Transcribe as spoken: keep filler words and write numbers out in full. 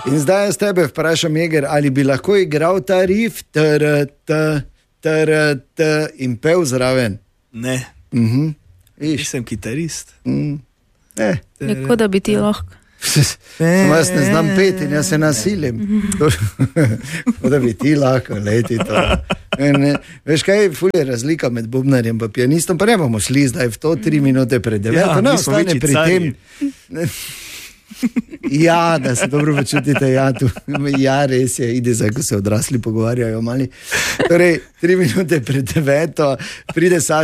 In zdaj jaz tebe vprašam, Jeger, ali bi lahko igral ta riff tr, t, tr, t in pev zraven? Ne. Uh-huh. Nisem kitarist. Mm. Eh. Neko da bi ti lahko. Samo jaz ne znam peti in jaz se nasilim. Kako da bi ti lahko leti to. Ne, veš kaj, ful je razlika med bubnarjem in pianistom, pa ne bomo šli zdaj v to tri minute pred deveto, ja, ne ostane pri tem. Ja, da se dobro počutite, ja, tu, ja, res je, ide zdaj, ko se odrasli pogovarjajo mali. Torej, tri minute pred deveto pride Saša